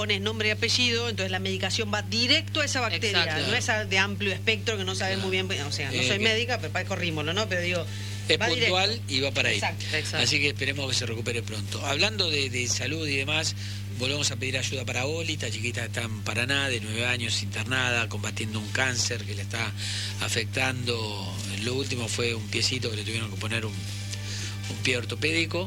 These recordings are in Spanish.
pones nombre y apellido, entonces la medicación va directo a esa bacteria, Exacto. no esa de amplio espectro que no sabes muy bien, o sea, no soy médica, pero parezco rímolo, ¿no? Pero digo, es va puntual directo. y va para ahí. Exacto. Así que esperemos que se recupere pronto. Hablando de salud y demás, volvemos a pedir ayuda para Oli. Esta chiquita está en Paraná, de 9 años, internada, combatiendo un cáncer que le está afectando. Lo último fue un piecito que le tuvieron que poner un pie ortopédico.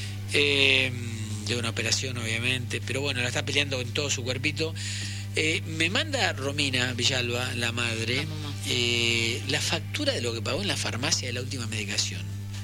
De una operación, obviamente, pero bueno, la está peleando en todo su cuerpito. Me manda Romina Villalba, la madre, la factura de lo que pagó en la farmacia de la última medicación.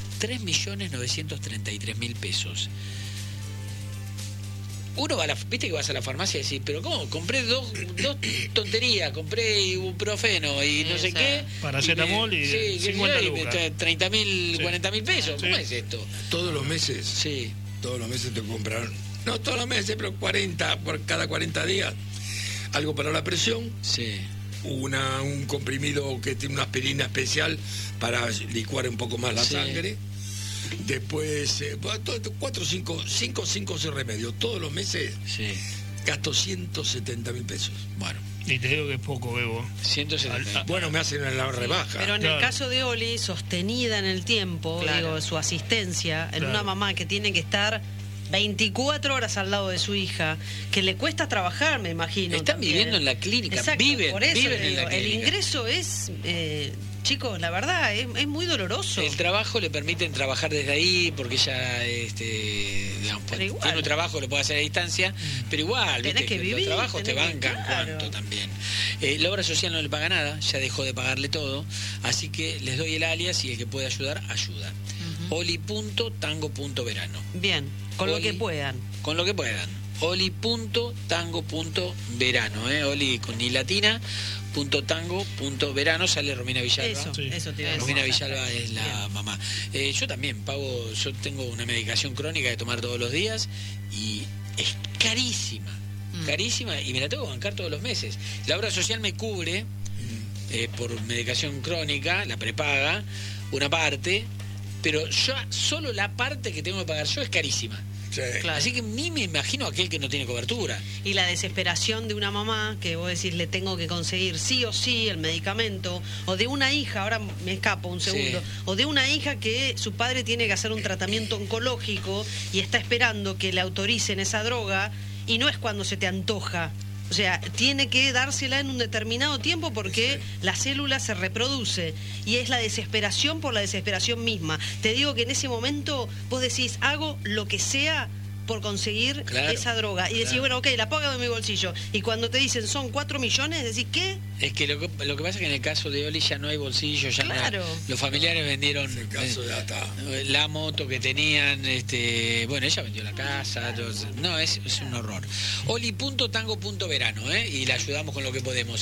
3.933.000 pesos. Uno va a viste que vas a la farmacia y decís, pero ¿cómo? Compré dos tonterías, compré ibuprofeno y no sé qué. Paracetamol y 50 lucas. 30.000, 40.000 pesos. ¿Cómo es esto? Todos los meses. Sí. Todos los meses te compraron. No todos los meses, pero 40, por cada 40 días. Algo para la presión. Sí. Un comprimido que tiene una aspirina especial para licuar un poco más la sangre. Después, 4, 5 remedios. Todos los meses gasto 170.000 pesos. Bueno. Y te digo que es poco, Bebo. 170. Bueno, me hacen la rebaja. Pero en el caso de Oli, sostenida en el tiempo, digo, su asistencia, en una mamá que tiene que estar 24 horas al lado de su hija, que le cuesta trabajar, me imagino. Están también. viviendo en la clínica, Exacto, viven por eso en digo, la clínica. el ingreso es, chicos, la verdad, es muy doloroso. El trabajo le permiten trabajar desde ahí, porque ella digamos, tiene un trabajo, lo puede hacer a distancia, pero igual, tenés que vivir, los trabajos te tenés bancan cuánto también. La obra social no le paga nada, ya dejó de pagarle todo, así que les doy el alias y el que puede ayudar, ayuda. Oli.tango.verano. Bien, con lo que puedan. Con lo que puedan. Oli.tango.verano, Oli con ni latina, .tango.verano, sale Romina Villalba. Eso te iba a decir. Romina Villalba es la mamá. Yo también pago, yo tengo una medicación crónica de tomar todos los días y es carísima, carísima, y me la tengo que bancar todos los meses. La obra social me cubre por medicación crónica, la prepaga, una parte, pero yo solo la parte que tengo que pagar yo es carísima. Sí. Claro. Así que ni me imagino aquel que no tiene cobertura. Y la desesperación de una mamá, que vos decís, le tengo que conseguir sí o sí el medicamento, o de una hija, ahora me escapo un segundo, o de una hija que su padre tiene que hacer un tratamiento oncológico y está esperando que le autoricen esa droga, y no es cuando se te antoja. O sea, tiene que dársela en un determinado tiempo porque la célula se reproduce y es la desesperación por la desesperación misma. Te digo que en ese momento vos decís, hago lo que sea por conseguir esa droga. Y decís, bueno, ok, la pago de mi bolsillo. Y cuando te dicen son 4 millones, decís, ¿qué? Es que lo que pasa es que en el caso de Oli ya no hay bolsillo, ya no, los familiares vendieron la moto que tenían, bueno, ella vendió la casa, no, es un horror. Oli.tango.verano, y la ayudamos con lo que podemos.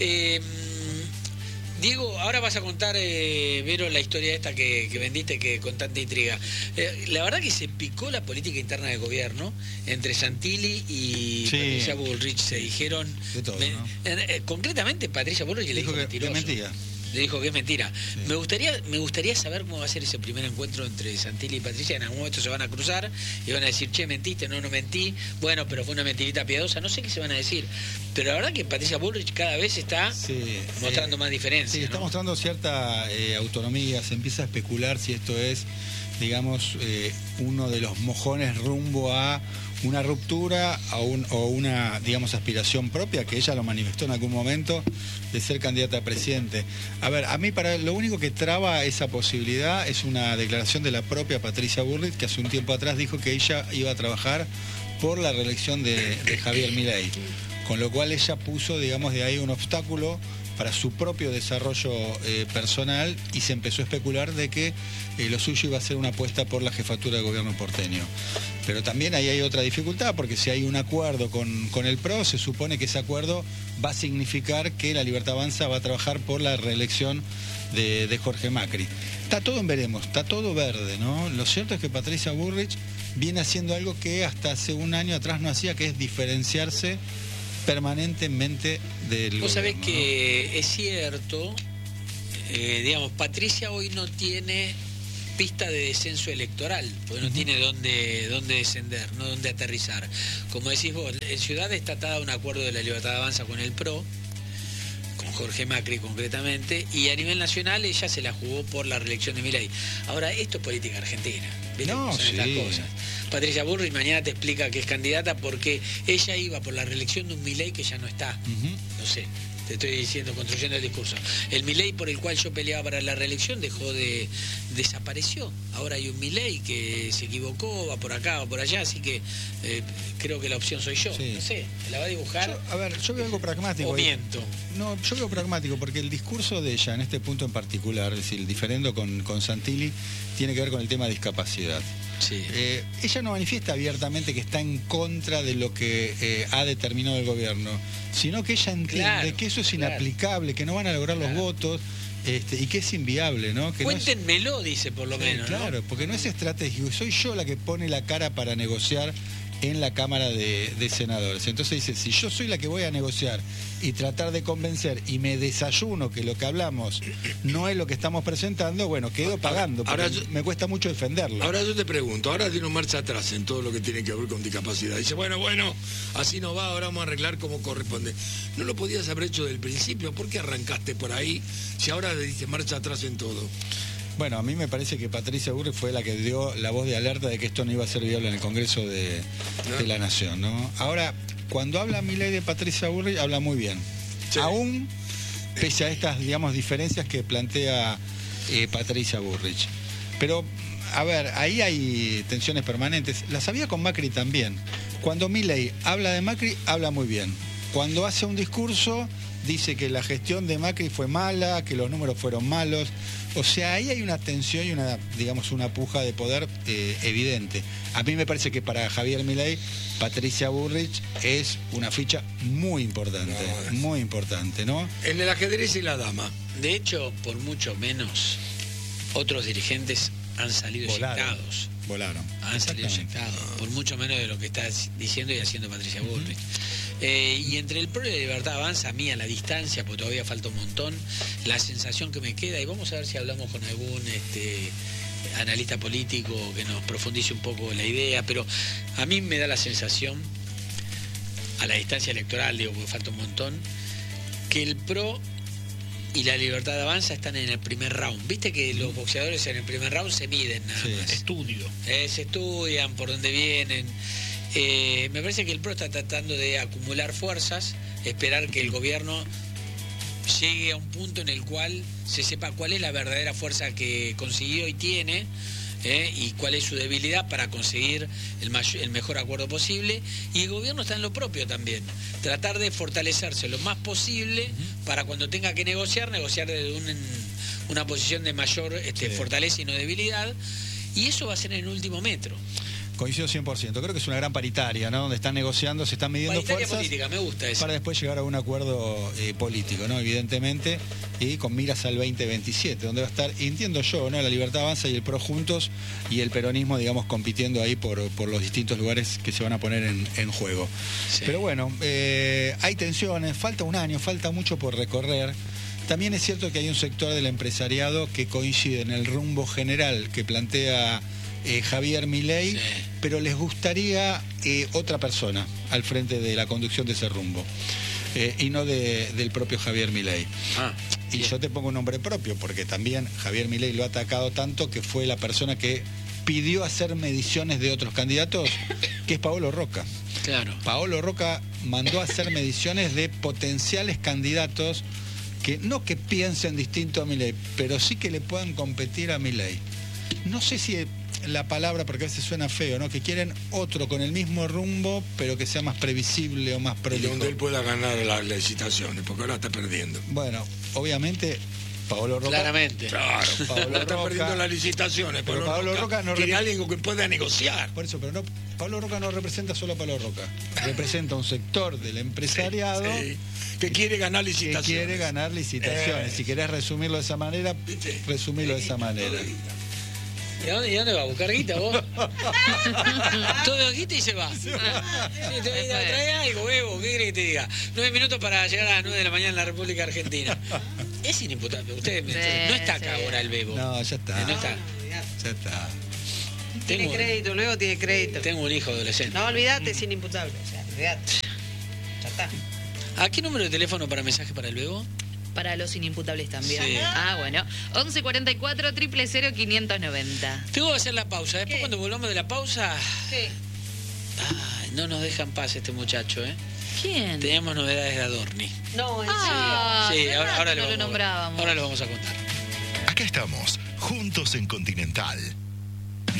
Diego, ahora vas a contar, Vero, la historia esta que vendiste que con tanta intriga. La verdad que se picó la política interna del gobierno entre Santilli y Patricia Bullrich. Se dijeron... De todo, ¿no? Concretamente, Patricia Bullrich le dijo que mentiroso. mentira. Le dijo que es mentira. Sí. Me gustaría saber cómo va a ser ese primer encuentro entre Santilli y Patricia. En algún momento se van a cruzar y van a decir, che, mentiste, no mentí. Bueno, pero fue una mentirita piadosa. No sé qué se van a decir. Pero la verdad que Patricia Bullrich cada vez está mostrando más diferencia. Sí, está mostrando cierta autonomía. Se empieza a especular si esto es, digamos, uno de los mojones rumbo a una ruptura o una, digamos, aspiración propia, que ella lo manifestó en algún momento, de ser candidata a presidente. A ver, a mí lo único que traba esa posibilidad es una declaración de la propia Patricia Bullrich, que hace un tiempo atrás dijo que ella iba a trabajar por la reelección de Javier Milei, con lo cual ella puso, digamos, de ahí un obstáculo para su propio desarrollo personal, y se empezó a especular de que lo suyo iba a ser una apuesta por la jefatura de gobierno porteño. Pero también ahí hay otra dificultad, porque si hay un acuerdo con el PRO, se supone que ese acuerdo va a significar que La Libertad Avanza va a trabajar por la reelección de Jorge Macri. Está todo en veremos, está todo verde, ¿no? Lo cierto es que Patricia Bullrich viene haciendo algo que hasta hace un año atrás no hacía, que es diferenciarse permanentemente del Vos sabés gobierno, que es cierto, digamos, Patricia hoy no tiene pista de descenso electoral, porque no tiene dónde descender, no dónde aterrizar. Como decís vos, en Ciudad está atado a un acuerdo de la Libertad de Avanza con el PRO, con Jorge Macri concretamente, y a nivel nacional ella se la jugó por la reelección de Milei. Ahora, esto es política argentina, ¿viste? No, Son estas cosas. Patricia Bullrich mañana te explica que es candidata porque ella iba por la reelección de un Milei que ya no está. No sé, te estoy diciendo, construyendo el discurso. El Milei por el cual yo peleaba para la reelección desapareció. Ahora hay un Milei que se equivocó, va por acá, va por allá, así que creo que la opción soy yo. Sí. No sé, ¿la va a dibujar? Yo veo algo pragmático. ¿O miento? No, yo veo pragmático porque el discurso de ella en este punto en particular, es decir, el diferendo con Santilli, tiene que ver con el tema de discapacidad. Sí. Ella no manifiesta abiertamente que está en contra de lo que ha determinado el gobierno, sino que ella entiende que eso es inaplicable, que no van a lograr los votos y que es inviable, ¿no? Que Cuéntenmelo, no es... dice por lo menos. Claro, ¿no? porque no es estratégico. Soy yo la que pone la cara para negociar en la Cámara de Senadores. Entonces dice, si yo soy la que voy a negociar y tratar de convencer y me desayuno que lo que hablamos no es lo que estamos presentando, bueno, quedo pagando, porque me cuesta mucho defenderlo. Ahora yo te pregunto, ahora tiene marcha atrás en todo lo que tiene que ver con discapacidad. Dice, bueno, así no va, ahora vamos a arreglar como corresponde. ¿No lo podías haber hecho del principio? ¿Por qué arrancaste por ahí si ahora le diste marcha atrás en todo? Bueno, a mí me parece que Patricia Bullrich fue la que dio la voz de alerta de que esto no iba a ser viable en el Congreso de la Nación, ¿no? Ahora, cuando habla Milei de Patricia Bullrich, habla muy bien. Sí. Aún pese a estas, digamos, diferencias que plantea Patricia Bullrich. Pero, a ver, ahí hay tensiones permanentes. Las había con Macri también. Cuando Milei habla de Macri, habla muy bien. Cuando hace un discurso, dice que la gestión de Macri fue mala, que los números fueron malos. O sea, ahí hay una tensión y una puja de poder evidente. A mí me parece que para Javier Milei, Patricia Bullrich es una ficha muy importante, ¿no? En el ajedrez y la dama. De hecho, por mucho menos, otros dirigentes han salido eyectados. Han salido eyectados, por mucho menos de lo que está diciendo y haciendo Patricia Bullrich. Y entre el PRO y la Libertad Avanza, a mí a la distancia, porque todavía falta un montón, la sensación que me queda, y vamos a ver si hablamos con algún analista político que nos profundice un poco la idea, pero a mí me da la sensación, a la distancia electoral, digo, porque falta un montón, que el PRO y la Libertad Avanza están en el primer round. Viste que los boxeadores en el primer round se miden nada más. Se estudian por dónde vienen. Me parece que el PRO está tratando de acumular fuerzas, esperar que el gobierno llegue a un punto en el cual se sepa cuál es la verdadera fuerza que consiguió y tiene, y cuál es su debilidad para conseguir el mejor acuerdo posible. Y el gobierno está en lo propio también, tratar de fortalecerse lo más posible para cuando tenga que negociar desde una posición de mayor fortaleza y no debilidad, y eso va a ser en el último metro. Coincido 100%. Creo que es una gran paritaria, ¿no? Donde están negociando, se están midiendo fuerzas política, me gusta eso. Para después llegar a un acuerdo político, ¿no? Evidentemente, y con miras al 2027, donde va a estar, entiendo yo, ¿no? La Libertad Avanza y el PRO juntos y el peronismo, digamos, compitiendo ahí por los distintos lugares que se van a poner en juego. Sí. Pero bueno, hay tensiones, falta un año, falta mucho por recorrer. También es cierto que hay un sector del empresariado que coincide en el rumbo general que plantea Javier Milei, pero les gustaría otra persona al frente de la conducción de ese rumbo, y no del propio Javier Milei. Y yo te pongo un nombre propio, porque también Javier Milei lo ha atacado tanto que fue la persona que pidió hacer mediciones de otros candidatos, que es Paolo Roca. Claro. Paolo Roca mandó a hacer mediciones de potenciales candidatos que no que piensen distinto a Milei, pero sí que le puedan competir a Milei. No sé si la palabra, porque a veces suena feo, ¿no? Que quieren otro con el mismo rumbo, pero que sea más previsible o más prolijo. Y donde él pueda ganar las licitaciones, porque ahora está perdiendo. Bueno, obviamente, Paolo Roca... Claramente. Claro, Paolo está perdiendo las licitaciones. Pero Paolo Roca no quiere alguien que pueda negociar. Por eso, pero no, Paolo Roca no representa solo a Paolo Roca. Representa un sector del empresariado... que quiere ganar licitaciones. Si querés resumirlo de esa manera, resumirlo de esa manera. ¿Y dónde va? ¿A buscar guita vos? Todo guita y se va. Trae algo, Evo, ¿qué querés que te diga? 9 minutos para llegar a las 9 de la mañana en la República Argentina. Es inimputable. Ustedes no está acá ahora el Bebo. No, ya está. No está. Ya está. Tiene crédito, luego tiene crédito. Tengo un hijo adolescente. No, olvídate, es inimputable. O sea, olvídate. Ya está. ¿A qué número de teléfono para mensaje para luego? Para los inimputables también. Sí. Bueno. 1144 000 590. Tengo que hacer la pausa. Después ¿Qué? cuando volvamos de la pausa... ¿Qué? Ay, no nos deja en paz este muchacho, ¿eh? ¿Quién? Teníamos novedades de Adorni. No, en Sí, ahora no lo nombrábamos. Ahora lo vamos a contar. Acá estamos, juntos en Continental.